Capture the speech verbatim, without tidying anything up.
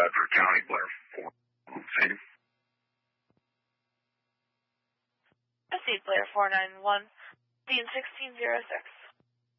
Bradford County, Blair four. See? Proceed, Blair four nine one, Dean sixteen zero six.